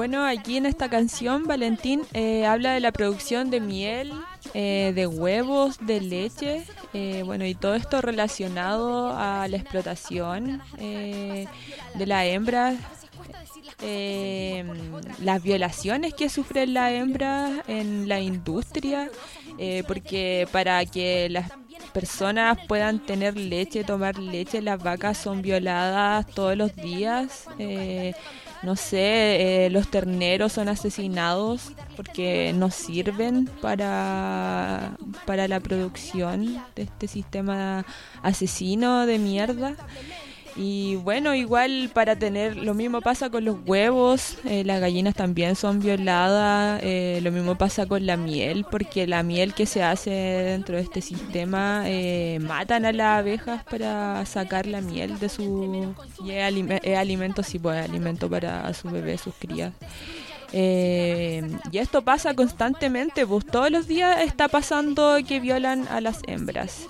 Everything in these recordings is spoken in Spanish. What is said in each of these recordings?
Bueno, aquí en esta canción Valentín habla de la producción de miel, de huevos, de leche, bueno, y todo esto relacionado a la explotación de la hembra, las violaciones que sufre la hembra en la industria, porque para que las personas puedan tener leche, tomar leche, las vacas son violadas todos los días. No sé, los terneros son asesinados porque no sirven para la producción de este sistema asesino de mierda. Y bueno, igual para tener, lo mismo pasa con los huevos, las gallinas también son violadas, lo mismo pasa con la miel, porque la miel que se hace dentro de este sistema, matan a las abejas para sacar la miel de su... Y es alimento, sí, pues es alimento para su bebé, sus crías. Y esto pasa constantemente, pues todos los días está pasando que violan a las hembras.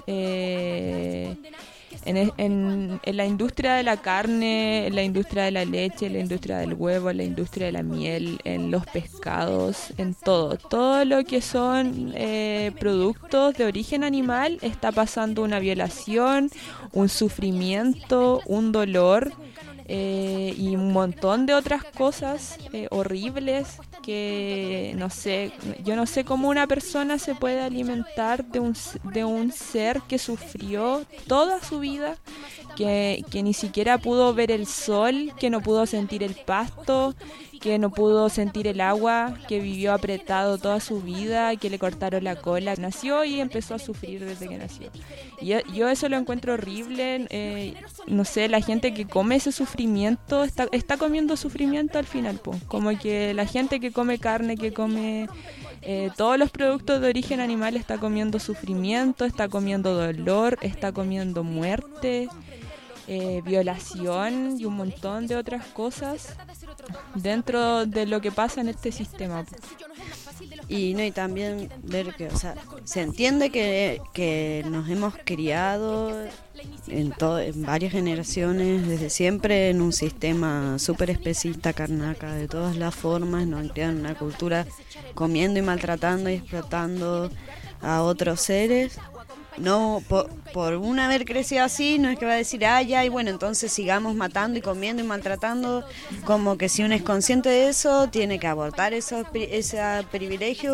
En la industria de la carne, en la industria de la leche, en la industria del huevo, en la industria de la miel, en los pescados, en todo lo que son productos de origen animal está pasando una violación, un sufrimiento, un dolor, y un montón de otras cosas horribles que no sé, yo no sé cómo una persona se puede alimentar de un ser que sufrió toda su vida, que ni siquiera pudo ver el sol, que no pudo sentir el pasto, que no pudo sentir el agua, que vivió apretado toda su vida, que le cortaron la cola, nació y empezó a sufrir desde que nació. Y yo eso lo encuentro horrible. No sé, la gente que come ese sufrimiento está comiendo sufrimiento al final, po. Como que la gente que come carne, que come todos los productos de origen animal está comiendo sufrimiento, está comiendo dolor, está comiendo muerte, violación y un montón de otras cosas dentro de lo que pasa en este sistema. Y no, y también ver que, o sea, se entiende que nos hemos criado en varias generaciones, desde siempre, en un sistema súper especista, carnaca, de todas las formas, nos han criado en una cultura comiendo y maltratando y explotando a otros seres. No, por un haber crecido así, no es que va a decir, ya, y bueno, entonces sigamos matando y comiendo y maltratando, como que si uno es consciente de eso, tiene que abortar ese privilegio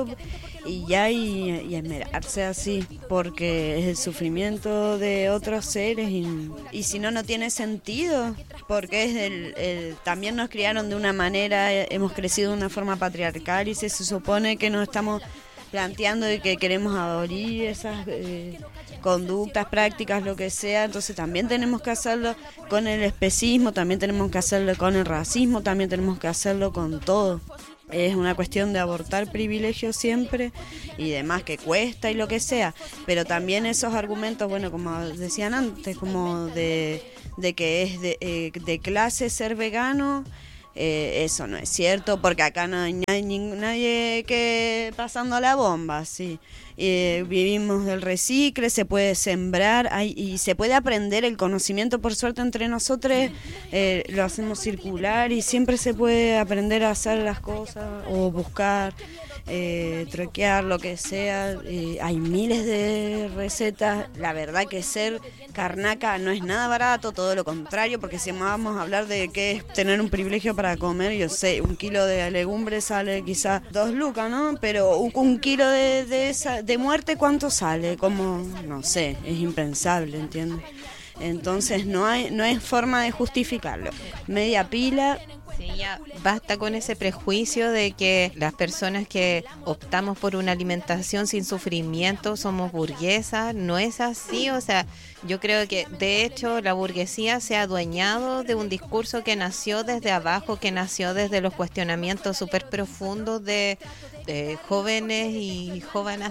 y esmerarse así, porque es el sufrimiento de otros seres y si no, no tiene sentido, porque es también nos criaron de una manera, hemos crecido de una forma patriarcal y se supone que nos estamos planteando de que queremos abolir esas conductas, prácticas, lo que sea, entonces también tenemos que hacerlo con el especismo, también tenemos que hacerlo con el racismo, también tenemos que hacerlo con todo. Es una cuestión de abortar privilegios siempre y demás que cuesta y lo que sea, pero también esos argumentos, bueno, como decían antes, como de que es de clase ser vegano. Eso no es cierto, porque acá no hay nadie que pasando la bomba, sí. Vivimos del recicle, se puede sembrar y se puede aprender el conocimiento, por suerte entre nosotros lo hacemos circular y siempre se puede aprender a hacer las cosas o buscar, troquear, lo que sea. Hay miles de recetas, la verdad que ser carnaca no es nada barato, todo lo contrario, porque si vamos a hablar de qué es tener un privilegio para comer, yo sé, 1 kilo de legumbres sale quizás 2 lucas, ¿no? Pero 1 kilo de muerte, ¿cuánto sale? Como, no sé, es impensable, ¿entiendes? Entonces no hay forma de justificarlo. Media pila. Sí, ya basta con ese prejuicio de que las personas que optamos por una alimentación sin sufrimiento somos burguesas. No es así, o sea, yo creo que de hecho la burguesía se ha adueñado de un discurso que nació desde abajo, que nació desde los cuestionamientos súper profundos de jóvenes y jóvenes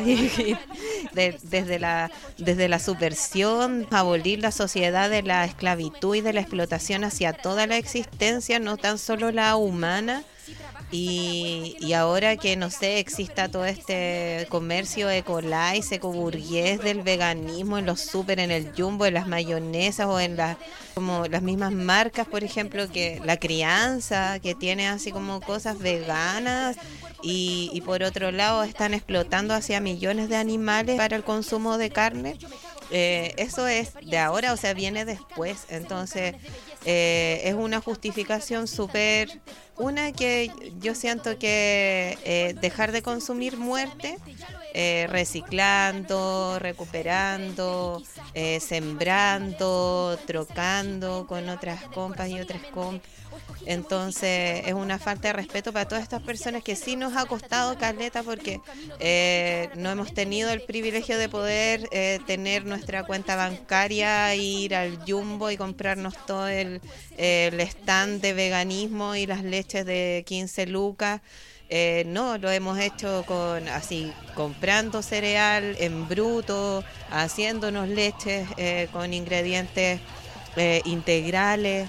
desde la subversión, abolir la sociedad de la esclavitud y de la explotación hacia toda la existencia, no tan solo la humana, Y ahora que, no sé, exista todo este comercio ecolais, ecoburgués del veganismo en los súper, en el Jumbo, en las mayonesas o en como las mismas marcas, por ejemplo, que la crianza, que tiene así como cosas veganas, y por otro lado están explotando hacia millones de animales para el consumo de carne. Eso es de ahora, o sea, viene después. Entonces, es una justificación súper... Una que yo siento que dejar de consumir muerte, reciclando, recuperando, sembrando, trocando con otras compas y otras compas. Entonces es una falta de respeto para todas estas personas que sí nos ha costado caleta, porque no hemos tenido el privilegio de poder tener nuestra cuenta bancaria, ir al Jumbo y comprarnos todo el stand de veganismo y las leches de 15 lucas. No, lo hemos hecho comprando cereal en bruto, haciéndonos leches con ingredientes integrales.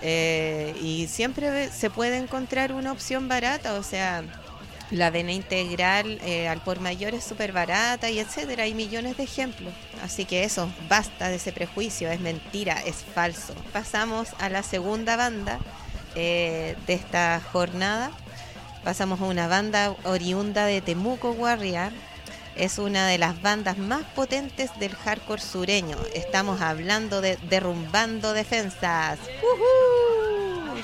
Y siempre se puede encontrar una opción barata, o sea, la avena integral al por mayor es súper barata y etcétera, hay millones de ejemplos. Así que eso, basta de ese prejuicio, es mentira, es falso. Pasamos a la segunda banda de esta jornada. Pasamos a una banda oriunda de Temuco, Guarriá. Es una de las bandas más potentes del hardcore sureño. Estamos hablando de Derrumbando Defensas. ¡Uhú!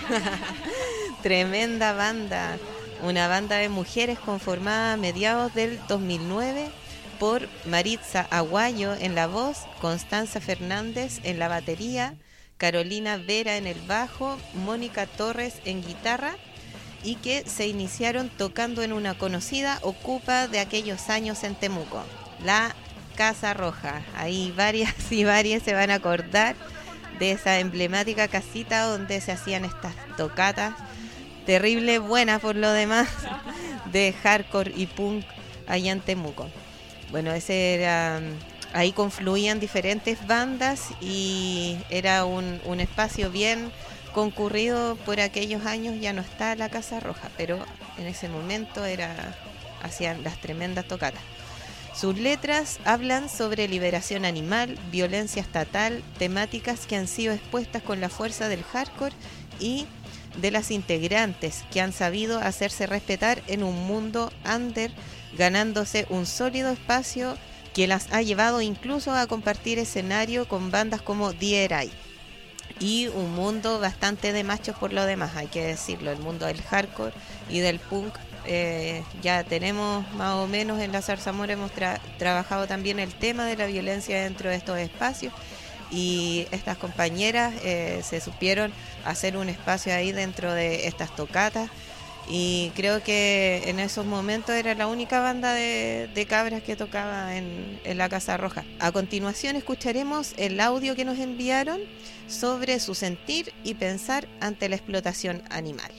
Tremenda banda. Una banda de mujeres conformada a mediados del 2009 por Maritza Aguayo en la voz, Constanza Fernández en la batería, Carolina Vera en el bajo, Mónica Torres en guitarra, y que se iniciaron tocando en una conocida ocupa de aquellos años en Temuco, la Casa Roja. Ahí varias y varias se van a acordar de esa emblemática casita donde se hacían estas tocatas, terrible buena por lo demás, de hardcore y punk allá en Temuco. Bueno, ahí confluían diferentes bandas y era un espacio bien concurrido por aquellos años. Ya no está la Casa Roja, pero en ese momento hacían las tremendas tocatas. Sus letras hablan sobre liberación animal, violencia estatal, temáticas que han sido expuestas con la fuerza del hardcore y de las integrantes que han sabido hacerse respetar en un mundo under, ganándose un sólido espacio que las ha llevado incluso a compartir escenario con bandas como DRI. Y un mundo bastante de machos por lo demás, hay que decirlo. El mundo del hardcore y del punk, ya tenemos más o menos en la Zarzamora, hemos trabajado también el tema de la violencia dentro de estos espacios, y estas compañeras se supieron hacer un espacio ahí dentro de estas tocatas, y creo que en esos momentos era la única banda de cabras que tocaba en la Casa Roja. A continuación escucharemos el audio que nos enviaron sobre su sentir y pensar ante la explotación animal.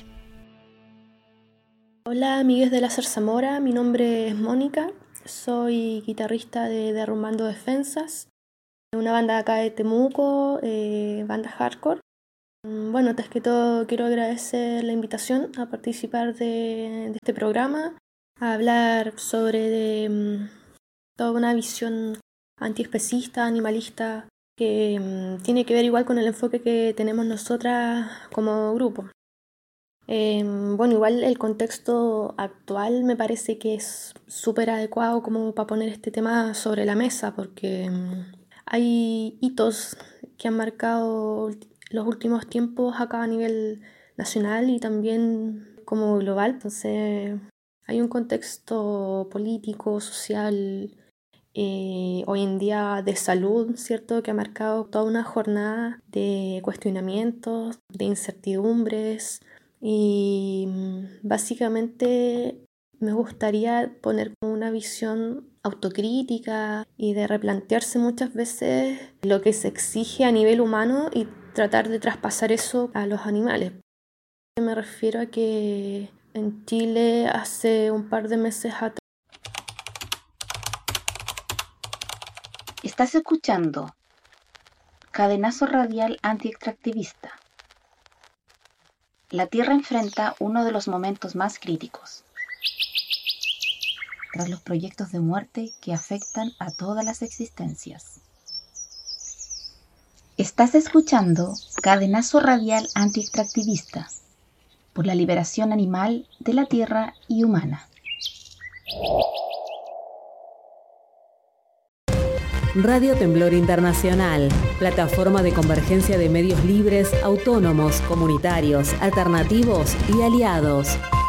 Hola amigues de la Zarzamora, mi nombre es Mónica, soy guitarrista de Derrumbando Defensas, una banda acá de Temuco, banda hardcore. Bueno, antes que todo quiero agradecer la invitación a participar de este programa, a hablar sobre toda una visión antiespecista, animalista, que tiene que ver igual con el enfoque que tenemos nosotras como grupo. Bueno, igual el contexto actual me parece que es súper adecuado como para poner este tema sobre la mesa, porque hay hitos que han marcado los últimos tiempos acá a nivel nacional y también como global. Entonces hay un contexto político, social, hoy en día de salud, ¿cierto?, que ha marcado toda una jornada de cuestionamientos, de incertidumbres, y básicamente me gustaría poner una visión autocrítica y de replantearse muchas veces lo que se exige a nivel humano y tratar de traspasar eso a los animales. Me refiero a que en Chile hace un par de meses atrás. Estás escuchando Cadenazo Radial Antiextractivista. La Tierra enfrenta uno de los momentos más críticos, tras los proyectos de muerte que afectan a todas las existencias. Estás escuchando Cadenazo Radial Anti-Extractivista por la liberación animal de la tierra y humana. Radio Temblor Internacional, plataforma de convergencia de medios libres, autónomos, comunitarios, alternativos y aliados.